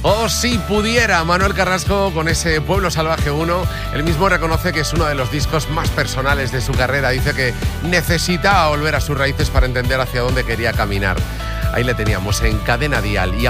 Oh, si pudiera. Manuel Carrasco con ese Pueblo Salvaje 1. Él mismo reconoce que es uno de los discos más personales de su carrera. Dice que necesitaba volver a sus raíces para entender hacia dónde quería caminar. Ahí le teníamos en Cadena Dial.